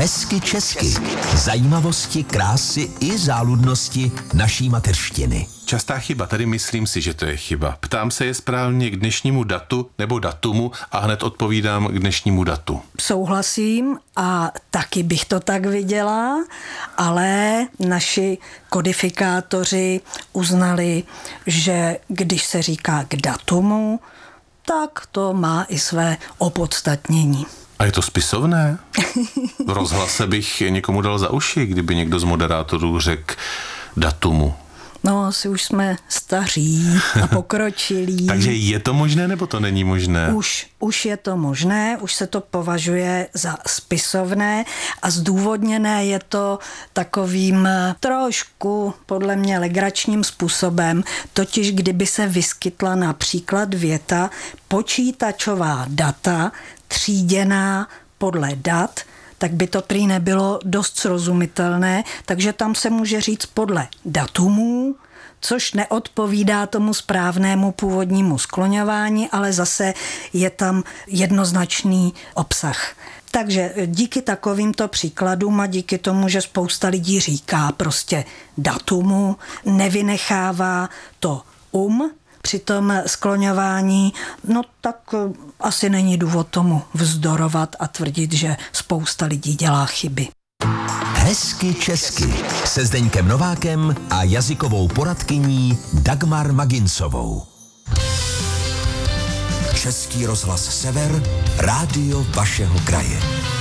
Hezky česky. Zajímavosti, krásy i záludnosti naší mateřštiny. Častá chyba, tady myslím si, že to je chyba. Ptám se, je správně k dnešnímu datu nebo datumu a hned odpovídám k dnešnímu datu. Souhlasím a taky bych to tak viděla, ale naši kodifikátoři uznali, že když se říká k datumu, tak to má i své opodstatnění. A je to spisovné? V rozhlase bych někomu dal za uši, kdyby někdo z moderátorů řekl datumu. No, asi už jsme staří a pokročilí. Takže je to možné, nebo to není možné? Už je to možné, už se to považuje za spisovné a zdůvodněné je to takovým trošku, podle mě, legračním způsobem, totiž kdyby se vyskytla například věta počítačová data tříděná podle dat, tak by to prý nebylo dost srozumitelné, takže tam se může říct podle datumů, což neodpovídá tomu správnému původnímu skloňování, ale zase je tam jednoznačný obsah. Takže díky takovýmto příkladům a díky tomu, že spousta lidí říká prostě datumu, nevynechává to při tom skloňování, no tak asi není důvod tomu vzdorovat a tvrdit, že spousta lidí dělá chyby. Hezky česky se Zdeňkem Novákem a jazykovou poradkyní Dagmar Maginsovou. Český rozhlas Sever, rádio vašeho kraje.